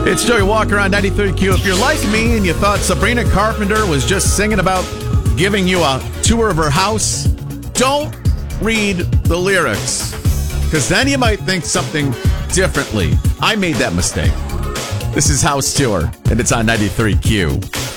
It's Joey Walker on 93Q. If you're like me and you thought Sabrina Carpenter was just singing about giving you a tour of her house, don't read the lyrics, because then you might think something differently. I made that mistake. This is House Tour, and it's on 93Q.